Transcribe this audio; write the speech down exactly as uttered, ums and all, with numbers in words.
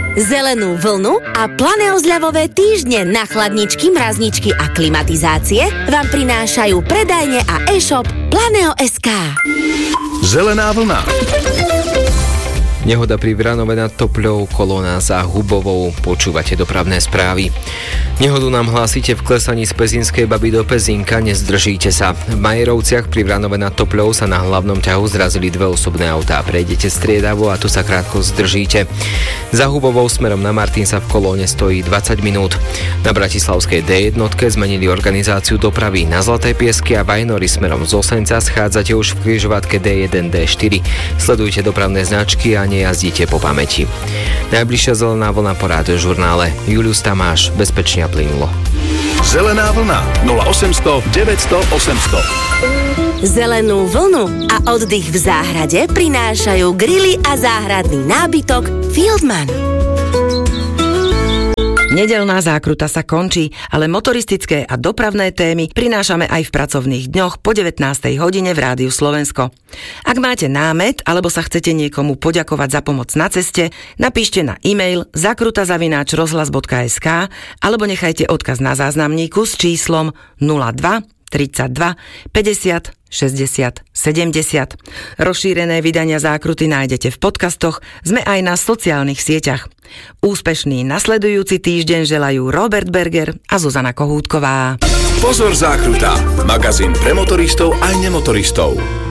Zelenú vlnu a planeozľavové týždne na chladničky, mrazničky a klimatizácie vám prinášajú predajne a e-shop Planeo bodka es ká. Zelená vlna. Nehoda pri Vranove nad Topľou, kolóna za Hubovou. Počúvate dopravné správy. Nehodu nám hlásite v klesaní z Pezinskej Baby do Pezínka, nezdržíte sa. V Majerovciach pri Vranove nad Topľou sa na hlavnom ťahu zrazili dve osobné autá. Prejdete striedavo a tu sa krátko zdržíte. Za Hubovou smerom na Martin sa v kolóne stojí dvadsať minút. Na Bratislavskej dé jedna zmenili organizáciu dopravy. Na Zlaté Piesky a Vajnory smerom z Osenca schádzate už v križovatke dé jeden dé štyri. Sledujte dopravné značky a nejazdíte po pamäti. Najbližšia zelená vlna po rádio žurnále. Julius Tamáš, bezpečne a plynulo. Zelená vlna nula osemsto deväťsto osemsto. Zelenú vlnu a oddych v záhrade prinášajú grily a záhradný nábytok Fieldman. Nedeľná zákruta sa končí, ale motoristické a dopravné témy prinášame aj v pracovných dňoch po devätnástej hodine v Rádiu Slovensko. Ak máte námet alebo sa chcete niekomu poďakovať za pomoc na ceste, napíšte na e-mail zakruta zavináč rozhlas bodka es ká alebo nechajte odkaz na záznamníku s číslom nula dva tridsaťdva päťdesiat šesťdesiat sedemdesiat. Rozšírené vydania zákruty nájdete v podcastoch, sme aj na sociálnych sieťach. Úspešný nasledujúci týždeň želajú Robert Berger a Zuzana Kohútková. Pozor, zákruta! Magazín pre motoristov aj nemotoristov.